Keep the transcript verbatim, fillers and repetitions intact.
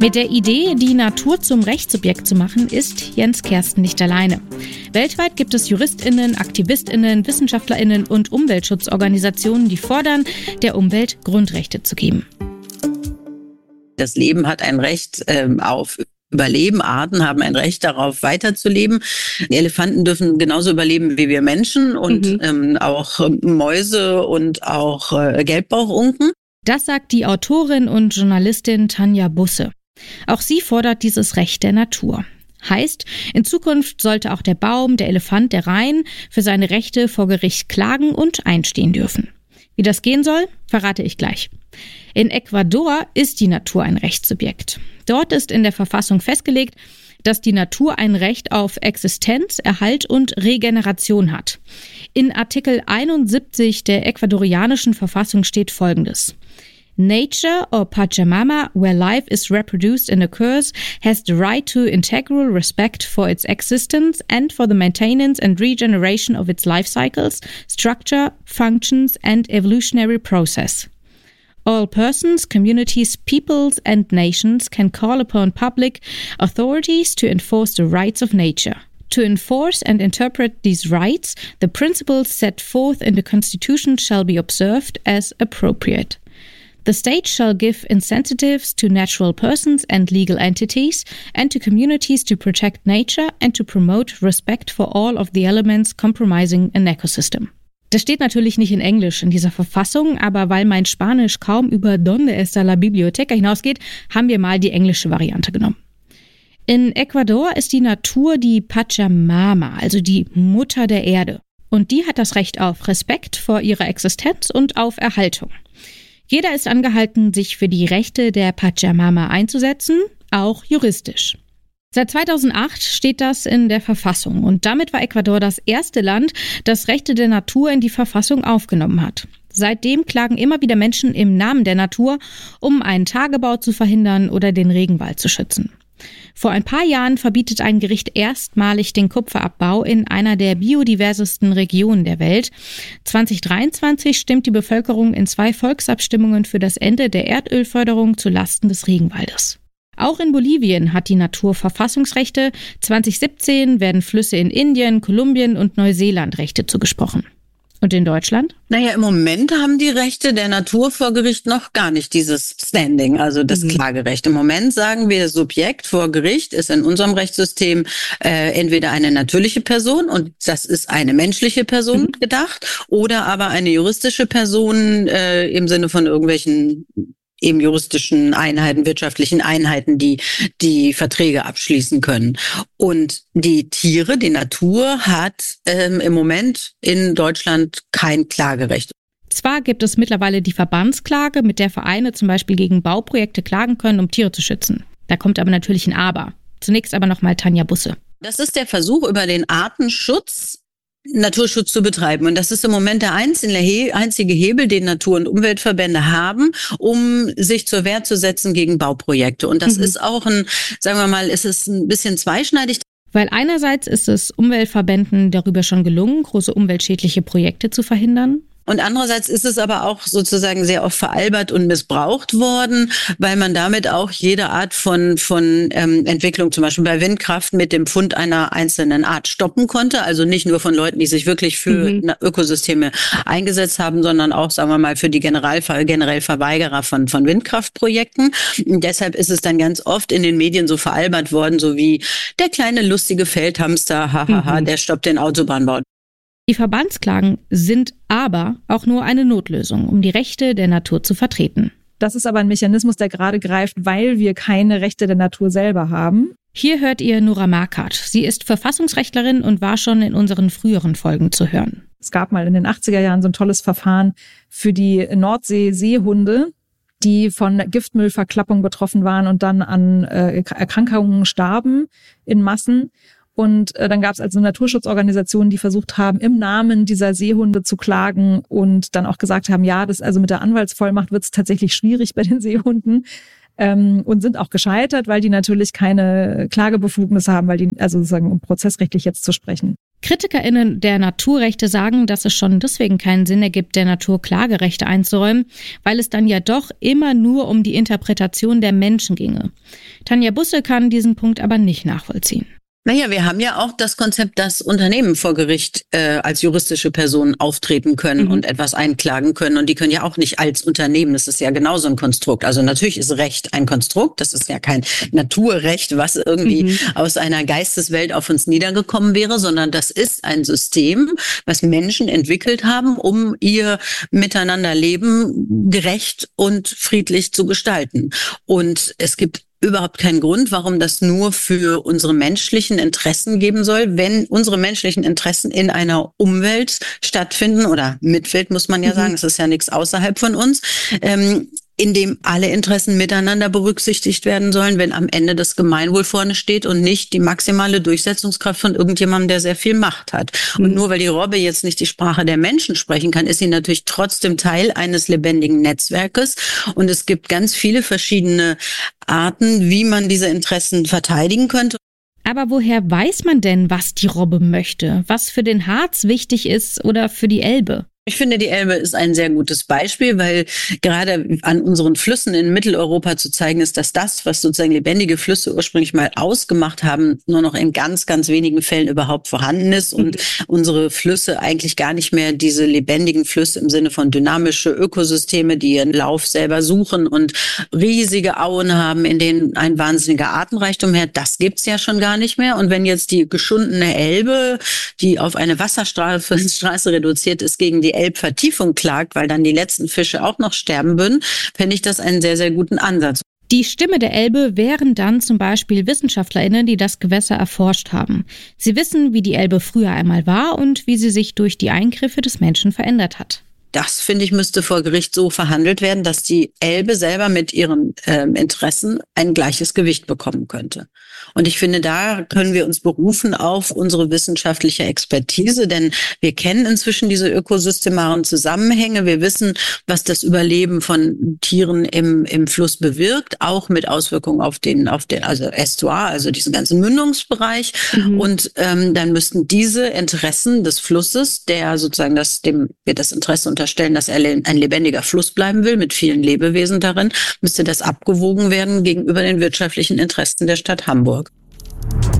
Mit der Idee, die Natur zum Rechtssubjekt zu machen, ist Jens Kersten nicht alleine. Weltweit gibt es JuristInnen, AktivistInnen, WissenschaftlerInnen und Umweltschutzorganisationen, die fordern, der Umwelt Grundrechte zu geben. Das Leben hat ein Recht ähm, auf Überleben. Arten haben ein Recht darauf, weiterzuleben. Die Elefanten dürfen genauso überleben wie wir Menschen und mhm. ähm, auch äh, Mäuse und auch äh, Gelbbauchunken. Das sagt die Autorin und Journalistin Tanja Busse. Auch sie fordert dieses Recht der Natur. Heißt, in Zukunft sollte auch der Baum, der Elefant, der Rhein für seine Rechte vor Gericht klagen und einstehen dürfen. Wie das gehen soll, verrate ich gleich. In Ecuador ist die Natur ein Rechtssubjekt. Dort ist in der Verfassung festgelegt, dass die Natur ein Recht auf Existenz, Erhalt und Regeneration hat. In Artikel einundsiebzig der ecuadorianischen Verfassung steht Folgendes: Nature or Pachamama, where life is reproduced and occurs, has the right to integral respect for its existence and for the maintenance and regeneration of its life cycles, structure, functions and evolutionary process. All persons, communities, peoples and nations can call upon public authorities to enforce the rights of nature. To enforce and interpret these rights, the principles set forth in the Constitution shall be observed as appropriate. The state shall give incentives to natural persons and legal entities and to communities to protect nature and to promote respect for all of the elements comprising an ecosystem. Das steht natürlich nicht in Englisch in dieser Verfassung, aber weil mein Spanisch kaum über Donde está la biblioteca hinausgeht, haben wir mal die englische Variante genommen. In Ecuador ist die Natur die Pachamama, also die Mutter der Erde. Und die hat das Recht auf Respekt vor ihrer Existenz und auf Erhaltung. Jeder ist angehalten, sich für die Rechte der Pachamama einzusetzen, auch juristisch. Seit zweitausendacht steht das in der Verfassung und damit war Ecuador das erste Land, das Rechte der Natur in die Verfassung aufgenommen hat. Seitdem klagen immer wieder Menschen im Namen der Natur, um einen Tagebau zu verhindern oder den Regenwald zu schützen. Vor ein paar Jahren verbietet ein Gericht erstmalig den Kupferabbau in einer der biodiversesten Regionen der Welt. zwanzig dreiundzwanzig stimmt die Bevölkerung in zwei Volksabstimmungen für das Ende der Erdölförderung zu Lasten des Regenwaldes. Auch in Bolivien hat die Natur Verfassungsrechte. zwanzig siebzehn werden Flüsse in Indien, Kolumbien und Neuseeland Rechte zugesprochen. Und in Deutschland? Naja, im Moment haben die Rechte der Natur vor Gericht noch gar nicht dieses Standing, also das mhm. Klagerecht. Im Moment sagen wir, Subjekt vor Gericht ist in unserem Rechtssystem äh, entweder eine natürliche Person, und das ist eine menschliche Person mhm. gedacht, oder aber eine juristische Person äh, im Sinne von irgendwelchen eben juristischen Einheiten, wirtschaftlichen Einheiten, die die Verträge abschließen können. Und die Tiere, die Natur hat ähm, im Moment in Deutschland kein Klagerecht. Zwar gibt es mittlerweile die Verbandsklage, mit der Vereine zum Beispiel gegen Bauprojekte klagen können, um Tiere zu schützen. Da kommt aber natürlich ein Aber. Zunächst aber nochmal Tanja Busse. Das ist der Versuch, über den Artenschutz Naturschutz zu betreiben. Und das ist im Moment der einzige, einzige Hebel, den Natur- und Umweltverbände haben, um sich zur Wehr zu setzen gegen Bauprojekte. Und das mhm. ist auch ein, sagen wir mal, ist es ein bisschen zweischneidig. Weil einerseits ist es Umweltverbänden darüber schon gelungen, große umweltschädliche Projekte zu verhindern. Und andererseits ist es aber auch sozusagen sehr oft veralbert und missbraucht worden, weil man damit auch jede Art von von ähm, Entwicklung, zum Beispiel bei Windkraft, mit dem Fund einer einzelnen Art stoppen konnte. Also nicht nur von Leuten, die sich wirklich für mhm. Ökosysteme eingesetzt haben, sondern auch, sagen wir mal, für die General, generell Verweigerer von von Windkraftprojekten. Und deshalb ist es dann ganz oft in den Medien so veralbert worden, so wie der kleine lustige Feldhamster, hahaha, mhm. der stoppt den Autobahnbau. Die Verbandsklagen sind aber auch nur eine Notlösung, um die Rechte der Natur zu vertreten. Das ist aber ein Mechanismus, der gerade greift, weil wir keine Rechte der Natur selber haben. Hier hört ihr Nora Markert. Sie ist Verfassungsrechtlerin und war schon in unseren früheren Folgen zu hören. Es gab mal in den achtziger Jahren so ein tolles Verfahren für die Nordsee-Seehunde, die von Giftmüllverklappung betroffen waren und dann an äh, Erkrankungen starben in Massen. Und äh, dann gab es also Naturschutzorganisationen, die versucht haben, im Namen dieser Seehunde zu klagen und dann auch gesagt haben, ja, das also mit der Anwaltsvollmacht wird es tatsächlich schwierig bei den Seehunden, ähm, und sind auch gescheitert, weil die natürlich keine Klagebefugnis haben, weil die, also sozusagen um prozessrechtlich jetzt zu sprechen. KritikerInnen der Naturrechte sagen, dass es schon deswegen keinen Sinn ergibt, der Natur Klagerechte einzuräumen, weil es dann ja doch immer nur um die Interpretation der Menschen ginge. Tanja Busse kann diesen Punkt aber nicht nachvollziehen. Naja, wir haben ja auch das Konzept, dass Unternehmen vor Gericht äh, als juristische Personen auftreten können mhm. und etwas einklagen können. Und die können ja auch nicht als Unternehmen. Das ist ja genauso ein Konstrukt. Also natürlich ist Recht ein Konstrukt. Das ist ja kein Naturrecht, was irgendwie mhm. aus einer Geisteswelt auf uns niedergekommen wäre, sondern das ist ein System, was Menschen entwickelt haben, um ihr Miteinanderleben gerecht und friedlich zu gestalten. Und es gibt überhaupt keinen Grund, warum das nur für unsere menschlichen Interessen geben soll, wenn unsere menschlichen Interessen in einer Umwelt stattfinden oder Mitwelt, muss man ja mhm. sagen, es ist ja nichts außerhalb von uns, ähm, in dem alle Interessen miteinander berücksichtigt werden sollen, wenn am Ende das Gemeinwohl vorne steht und nicht die maximale Durchsetzungskraft von irgendjemandem, der sehr viel Macht hat. Mhm. Und nur weil die Robbe jetzt nicht die Sprache der Menschen sprechen kann, ist sie natürlich trotzdem Teil eines lebendigen Netzwerkes. Und es gibt ganz viele verschiedene Arten, wie man diese Interessen verteidigen könnte. Aber woher weiß man denn, was die Robbe möchte? Was für den Harz wichtig ist oder für die Elbe? Ich finde, die Elbe ist ein sehr gutes Beispiel, weil gerade an unseren Flüssen in Mitteleuropa zu zeigen ist, dass das, was sozusagen lebendige Flüsse ursprünglich mal ausgemacht haben, nur noch in ganz, ganz wenigen Fällen überhaupt vorhanden ist und mhm. unsere Flüsse eigentlich gar nicht mehr diese lebendigen Flüsse im Sinne von dynamische Ökosysteme, die ihren Lauf selber suchen und riesige Auen haben, in denen ein wahnsinniger Artenreichtum herrscht. Das gibt's ja schon gar nicht mehr. Und wenn jetzt die geschundene Elbe, die auf eine Wasserstraße Straße reduziert ist, gegen die Elbvertiefung klagt, weil dann die letzten Fische auch noch sterben würden, fände ich das einen sehr, sehr guten Ansatz. Die Stimme der Elbe wären dann zum Beispiel WissenschaftlerInnen, die das Gewässer erforscht haben. Sie wissen, wie die Elbe früher einmal war und wie sie sich durch die Eingriffe des Menschen verändert hat. Das, finde ich, müsste vor Gericht so verhandelt werden, dass die Elbe selber mit ihren äh, Interessen ein gleiches Gewicht bekommen könnte. Und ich finde, da können wir uns berufen auf unsere wissenschaftliche Expertise, denn wir kennen inzwischen diese ökosystemaren Zusammenhänge. Wir wissen, was das Überleben von Tieren im, im Fluss bewirkt, auch mit Auswirkungen auf den, auf den, also Estuar, also diesen ganzen Mündungsbereich. Mhm. Und ähm, dann müssten diese Interessen des Flusses, der sozusagen das, dem wir das Interesse unterstellen, dass er ein lebendiger Fluss bleiben will, mit vielen Lebewesen darin, müsste das abgewogen werden gegenüber den wirtschaftlichen Interessen der Stadt Hamburg.